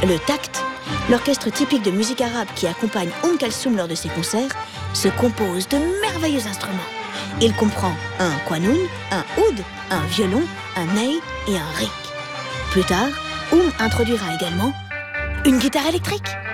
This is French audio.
Le takt, l'orchestre typique de musique arabe qui accompagne Kalsoum lors de ses concerts, se compose de merveilleux instruments. Il comprend un quanoun, un oud, un violon, un ney et un riq. Plus tard, introduira également une guitare électrique.